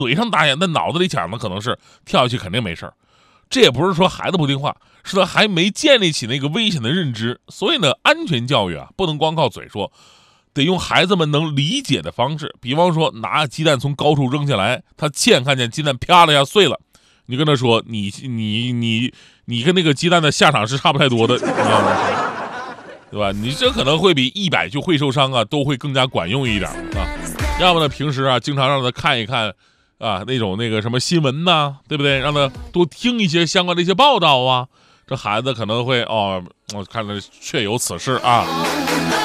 嘴上答应，但脑子里想的可能是跳下去肯定没事儿。这也不是说孩子不听话，是他还没建立起那个危险的认知。所以呢，安全教育啊，不能光靠嘴说，得用孩子们能理解的方式。比方说，拿鸡蛋从高处扔下来，他亲眼看见鸡蛋啪了一下碎了，你跟他说，你跟那个鸡蛋的下场是差不太多的，你知道吗？对吧？你这可能会比100句会受伤啊，都会更加管用一点啊。要么呢，平时啊，经常让他看一看啊那个什么新闻呐，对不对？让他多听一些相关的一些报道啊，这孩子可能会我看着确有此事啊。